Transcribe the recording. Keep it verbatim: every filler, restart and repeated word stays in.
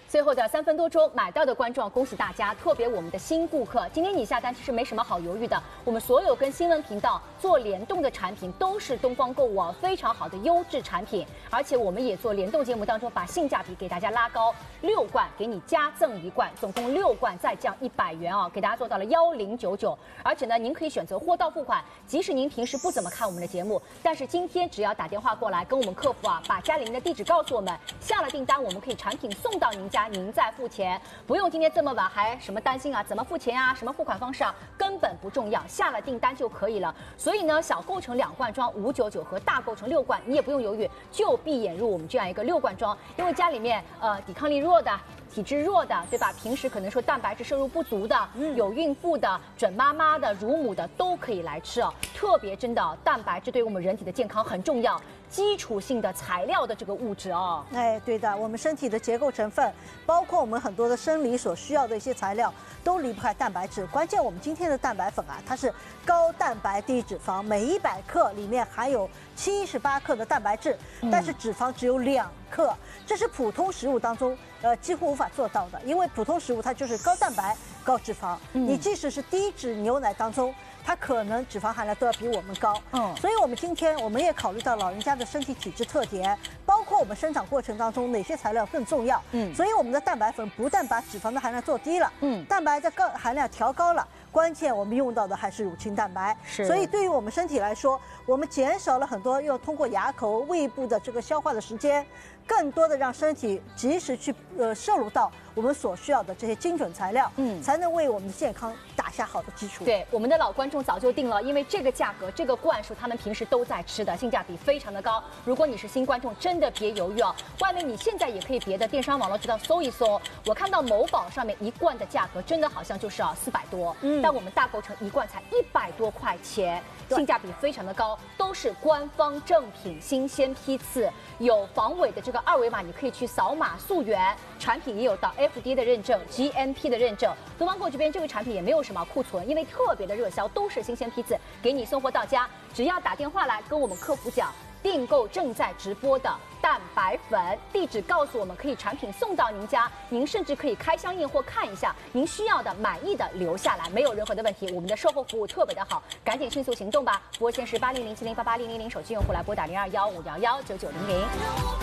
最后的三分多钟买到的观众，恭喜大家！特别我们的新顾客，今天你下单其实没什么好犹豫的。我们所有跟新闻频道做联动的产品都是东方购物啊非常好的优质产品，而且我们也做联动节目当中把性价比给大家拉高，六罐给你加赠一罐，总共六罐再降一百元啊，给大家做到了幺零九九。而且呢，您可以选择货到付款，即使您平时不怎么看我们的节目，但是今天只要打电话过来跟我们客服啊，把家里面的地址告诉我们，下了订单，我们可以产品送到您家。您再付钱，不用今天这么晚还什么担心啊？怎么付钱啊？什么付款方式啊？根本不重要，下了订单就可以了。所以呢，小购成两罐装五九九和大购成六罐，你也不用犹豫，就闭眼入我们这样一个六罐装。因为家里面呃抵抗力弱的、体质弱的，对吧？平时可能说蛋白质摄入不足的，嗯，有孕妇的、准妈妈的、乳母的都可以来吃哦。特别真的，蛋白质对我们人体的健康很重要。基础性的材料的这个物质哦， 哎，对的，我们身体的结构成分，包括我们很多的生理所需要的一些材料，都离不开蛋白质。关键我们今天的蛋白粉啊，它是高蛋白低脂肪，每一百克里面含有七十八克的蛋白质，但是脂肪只有两克，这是普通食物当中呃几乎无法做到的，因为普通食物它就是高蛋白高脂肪，你即使是低脂牛奶当中，它可能脂肪含量都要比我们高，嗯，所以我们今天我们也考虑到老人家的身体体质特点，包括我们生长过程当中哪些材料更重要，嗯，所以我们的蛋白粉不但把脂肪的含量做低了，嗯，蛋白的高含量调高了，关键我们用到的还是乳清蛋白，是，所以对于我们身体来说，我们减少了很多要通过牙口、胃部的这个消化的时间，更多的让身体及时去呃摄入到我们所需要的这些精准材料，嗯，才能为我们的健康打下好的基础。 对，我们的老观众早就定了，因为这个价格、这个罐数，他们平时都在吃的，性价比非常的高。如果你是新观众，真的别犹豫哦。外面你现在也可以别的电商网络渠道搜一搜，我看到某宝上面一罐的价格真的好像就是啊四百多，嗯，但我们大购成一罐才一百多块钱，性价比非常的高，都是官方正品，新鲜批次，有防伪的这个二维码，你可以去扫码溯源。产品也有到 F D A 的认证、G M P 的认证。东方购这边这个产品也没有什么库存，因为特别的热销，都是新鲜批次，给你送货到家。只要打电话来跟我们客服讲订购正在直播的蛋白粉，地址告诉我们，可以产品送到您家，您甚至可以开箱验货看一下，您需要的、满意的留下来，没有任何的问题。我们的售后服务特别的好，赶紧迅速行动吧！拨线是八零零七零八八零零零，手机用户来拨打零二幺五幺幺九九零零。